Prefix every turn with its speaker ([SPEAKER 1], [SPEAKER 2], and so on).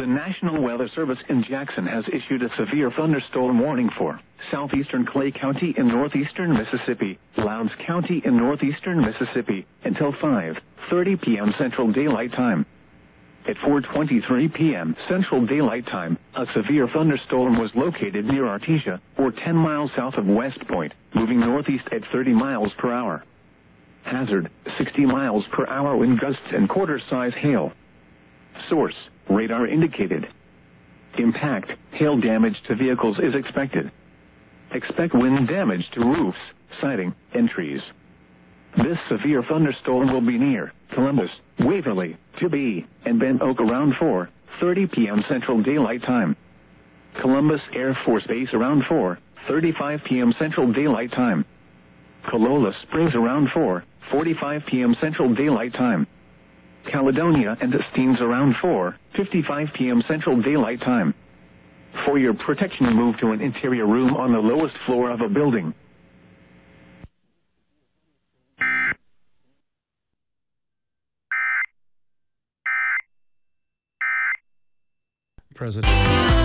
[SPEAKER 1] National Weather Service in Jackson has issued a severe thunderstorm warning for southeastern Clay County in northeastern Mississippi, Lowndes County in northeastern Mississippi, until 5:30 p.m. Central Daylight Time. At 4:23 p.m. Central Daylight Time, a severe thunderstorm was located near Artesia, or 10 miles south of West Point, moving northeast at 30 miles per hour. Hazard, 60 miles per hour wind gusts and quarter-size hail. Source, radar indicated. Impact, hail damage to vehicles is expected. Expect wind damage to roofs, siding, and trees. This severe thunderstorm will be near Columbus, Waverly, Tibby, and Bent Oak around 4:30 p.m. Central Daylight Time. Columbus Air Force Base around 4:35 p.m. Central Daylight Time. Calola Springs around 4:45 p.m. Central Daylight Time. Caledonia and Estines around 4:55 p.m. Central Daylight Time. For your protection, move to an interior room on the lowest floor of a building.
[SPEAKER 2] President.